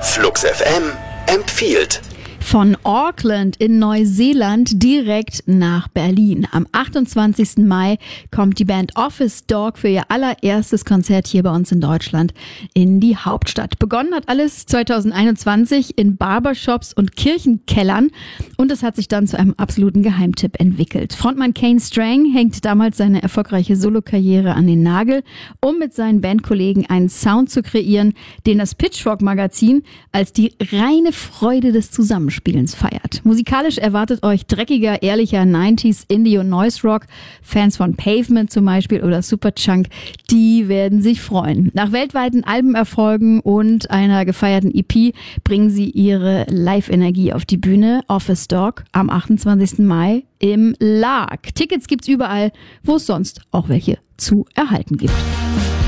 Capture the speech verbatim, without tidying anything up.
Flux F M empfiehlt. Von Auckland in Neuseeland direkt nach Berlin. Am achtundzwanzigsten Mai kommt die Band Office Dog für ihr allererstes Konzert hier bei uns in Deutschland in die Hauptstadt. Begonnen hat alles zweitausendeinundzwanzig in Barbershops und Kirchenkellern und es hat sich dann zu einem absoluten Geheimtipp entwickelt. Frontmann Kane Strang hängt damals seine erfolgreiche Solokarriere an den Nagel, um mit seinen Bandkollegen einen Sound zu kreieren, den das Pitchfork-Magazin als die reine Freude des Zusammenspiels Spielens feiert. Musikalisch erwartet euch dreckiger, ehrlicher neunziger Indie- und Noise-Rock. Fans von Pavement zum Beispiel oder Superchunk, die werden sich freuen. Nach weltweiten Albenerfolgen und einer gefeierten E P bringen sie ihre Live-Energie auf die Bühne. Office Dog am achtundzwanzigsten Mai im Lark. Tickets gibt's überall, wo es sonst auch welche zu erhalten gibt.